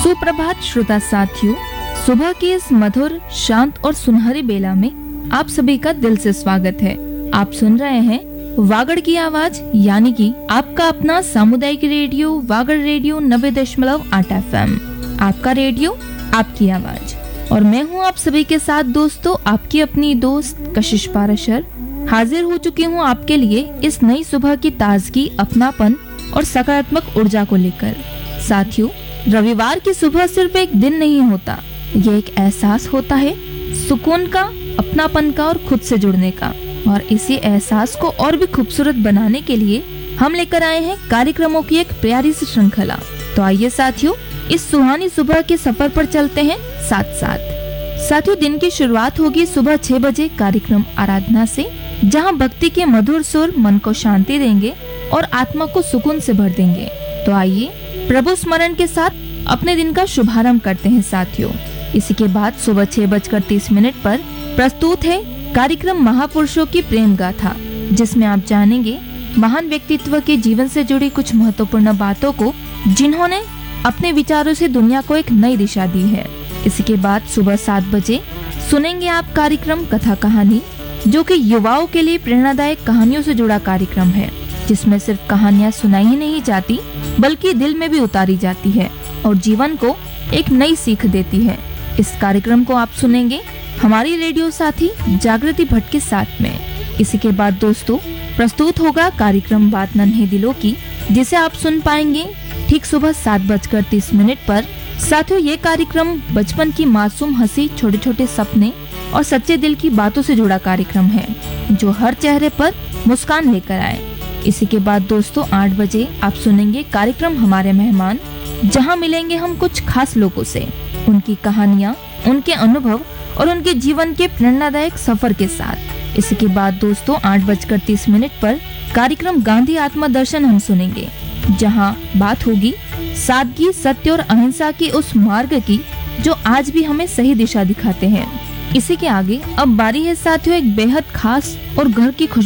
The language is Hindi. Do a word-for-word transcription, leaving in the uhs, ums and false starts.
सुप्रभात श्रोता साथियों, सुबह की इस मधुर, शांत और सुनहरी बेला में आप सभी का दिल से स्वागत है। आप सुन रहे हैं वागड़ की आवाज, यानी कि आपका अपना सामुदायिक रेडियो वागड़ रेडियो नब्बे दशमलव आठ एफ एम। आपका रेडियो, आपकी आवाज। और मैं हूं आप सभी के साथ दोस्तों, आपकी अपनी दोस्त कशिश पाराशर। हाजिर हो चुकी हूं आपके लिए इस नई सुबह की ताजगी, अपनापन और सकारात्मक ऊर्जा को लेकर। साथियों, रविवार की सुबह सिर्फ एक दिन नहीं होता, ये एक एहसास होता है सुकून का, अपनापन का और खुद से जुड़ने का। और इसी एहसास को और भी खूबसूरत बनाने के लिए हम लेकर आए हैं कार्यक्रमों की एक प्यारी सी श्रृंखला। तो आइए साथियों, इस सुहानी सुबह के सफर पर चलते हैं साथ साथ। साथियों, दिन की शुरुआत होगी सुबह छह बजे कार्यक्रम आराधना से, जहां भक्ति के मधुर सुर मन को शांति देंगे और आत्मा को सुकून से भर देंगे। तो आइए प्रभु स्मरण के साथ अपने दिन का शुभारंभ करते हैं साथियों। इसी के बाद सुबह छह बजकर तीस मिनट पर प्रस्तुत है कार्यक्रम महापुरुषों की प्रेम गाथा, जिसमें आप जानेंगे महान व्यक्तित्व के जीवन से जुड़ी कुछ महत्वपूर्ण बातों को, जिन्होंने अपने विचारों से दुनिया को एक नई दिशा दी है। इसी के बाद सुबह सात बजे सुनेंगे आप कार्यक्रम कथा कहानी, जो कि युवाओं के लिए प्रेरणादायक कहानियों से जुड़ा कार्यक्रम है, जिसमें सिर्फ कहानियां सुनाई ही नहीं जाती, बल्कि दिल में भी उतारी जाती है और जीवन को एक नई सीख देती है। इस कार्यक्रम को आप सुनेंगे हमारी रेडियो साथी जागृति भट्ट के साथ में। इसी के बाद दोस्तों प्रस्तुत होगा कार्यक्रम बात नन्हे दिलों की, जिसे आप सुन पाएंगे ठीक सुबह सात बजकर तीस मिनट पर। साथियों, ये कार्यक्रम बचपन की मासूम हंसी, छोटे छोटे सपने और सच्चे दिल की बातों से जुड़ा कार्यक्रम है, जो हर चेहरे पर मुस्कान लेकर आए। इसी के बाद दोस्तों आठ बजे आप सुनेंगे कार्यक्रम हमारे मेहमान, जहां मिलेंगे हम कुछ खास लोगों से, उनकी कहानियां, उनके अनुभव और उनके जीवन के प्रेरणादायक सफर के साथ। इसी के बाद दोस्तों आठ बजकर तीस मिनट पर कार्यक्रम गांधी आत्मा दर्शन हम सुनेंगे, जहां बात होगी सादगी, सत्य और अहिंसा की उस मार्ग की, जो आज भी हमें सही दिशा दिखाते हैं। इसी के आगे अब बारी है साथियों एक बेहद खास और घर की खुशबू